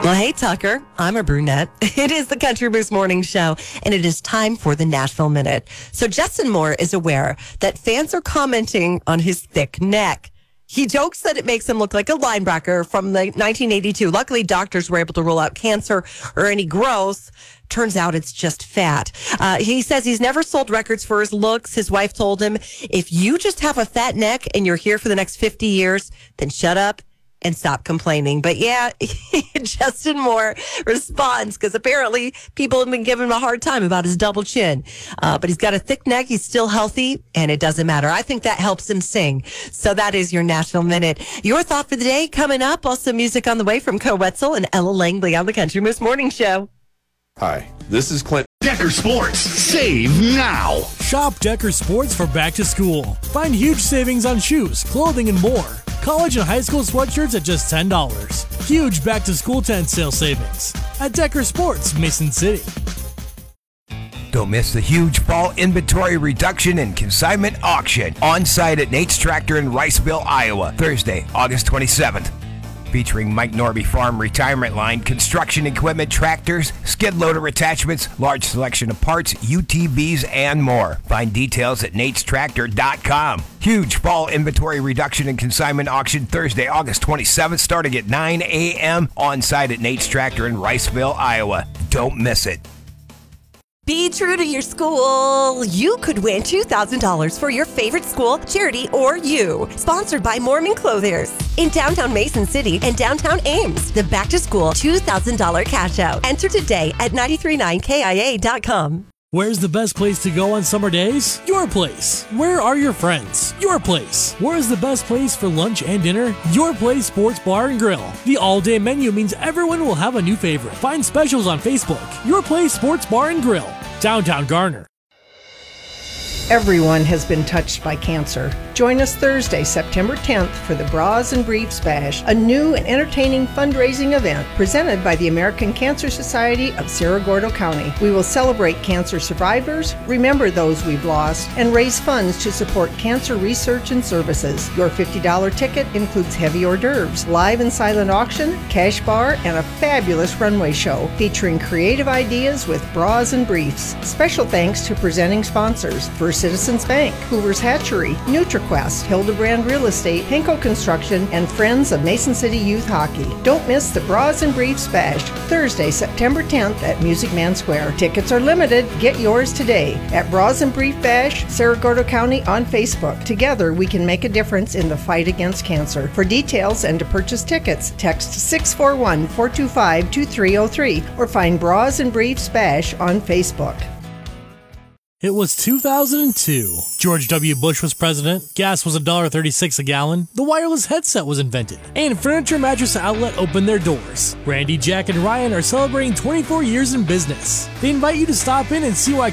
Well, hey, Tucker. I'm a brunette. It is the Country Boost Morning Show, and it is time for the Nashville Minute. So Justin Moore is aware that fans are commenting on his thick neck. He jokes that it makes him look like a linebacker from 1982. Luckily, doctors were able to rule out cancer or any growth. Turns out it's just fat. He says he's never sold records for his looks. His wife told him, if you just have a fat neck and you're here for the next 50 years, then shut up and stop complaining. But yeah, Justin Moore responds because apparently people have been giving him a hard time about his double chin. But he's got a thick neck. He's still healthy, and it doesn't matter. I think that helps him sing. So that is your Nashville Minute. Your thought for the day coming up. Also music on the way from Co Wetzel and Ella Langley on the Country Moose Morning Show. Hi, this is Clint. Decker Sports. Save now. Shop Decker Sports for back to school. Find huge savings on shoes, clothing, and more. College and high school sweatshirts at just $10. Huge back to school tent sale savings at Decker Sports, Mason City. Don't miss the huge fall inventory reduction and consignment auction on site at Nate's Tractor in Riceville, Iowa, Thursday, August 27th. Featuring Mike Norby Farm Retirement Line, construction equipment, tractors, skid loader attachments, large selection of parts, UTVs, and more. Find details at natestractor.com. Huge fall inventory reduction and consignment auction Thursday, August 27th, starting at 9 a.m. on site at Nate's Tractor in Riceville, Iowa. Don't miss it. Be true to your school. You could win $2,000 for your favorite school, charity, or you. Sponsored by Mormon Clothiers in downtown Mason City and downtown Ames. The Back to School $2,000 cash out. Enter today at 939kia.com. Where's the best place to go on summer days? Your place. Where are your friends? Your place. Where is the best place for lunch and dinner? Your Place Sports Bar and Grill. The all-day menu means everyone will have a new favorite. Find specials on Facebook. Your Place Sports Bar and Grill. Downtown Garner. Everyone has been touched by cancer. Join us Thursday, September 10th for the Bras and Briefs Bash, a new and entertaining fundraising event presented by the American Cancer Society of Cerro Gordo County. We will celebrate cancer survivors, remember those we've lost, and raise funds to support cancer research and services. Your $50 ticket includes heavy hors d'oeuvres, live and silent auction, cash bar, and a fabulous runway show featuring creative ideas with Bras and Briefs. Special thanks to presenting sponsors: First Citizens Bank, Hoover's Hatchery, NutriQuest, Hildebrand Real Estate, Henko Construction, and Friends of Mason City Youth Hockey. Don't miss the Bras and Briefs Bash, Thursday, September 10th at Music Man Square. Tickets are limited. Get yours today at Bras and Brief Bash, Cerro Gordo County on Facebook. Together, we can make a difference in the fight against cancer. For details and to purchase tickets, text 641-425-2303 or find Bras and Briefs Bash on Facebook. It was 2002. George W. Bush was president, gas was $1.36 a gallon, the wireless headset was invented, and Furniture Mattress Outlet opened their doors. Randy, Jack, and Ryan are celebrating 24 years in business. They invite you to stop in and see why